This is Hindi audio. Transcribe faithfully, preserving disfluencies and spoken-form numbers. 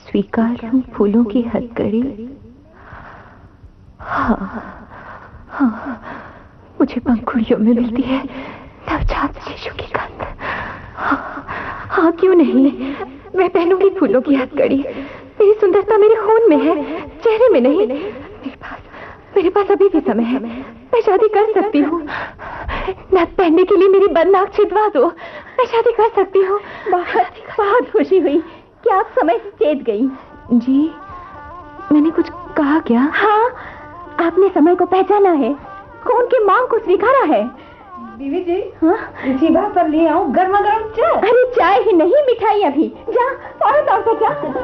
स्वीकार लूं फूलों की हथकड़ी। हाँ हाँ, मुझे पंखुड़ियों में मिलती है नवजात शिशु की गंध। हाँ हाँ, क्यों नहीं, मैं पहनूंगी फूलों की हथकड़ी। मेरी सुंदरता मेरे खून में है, चेहरे में नहीं। मेरे पास मेरे पास अभी भी समय है, मैं शादी कर सकती हूँ। नथ पहनने के लिए मेरी बंद नाक छिदवा दो, मैं शादी कर सकती हूँ। बहुत बहुत खुशी हुई कि आप समय से चेत गई। जी, मैंने कुछ कहा क्या? हाँ, आपने समय को पहचाना है, खून की मांग को स्वीकारा है। बीवी जी, हाँ, इसी बात पर ले आओ गर्मा गर्म चाय। अरे चाय ही नहीं, मिठाई अभी। जा, फौरन तौर पर जा।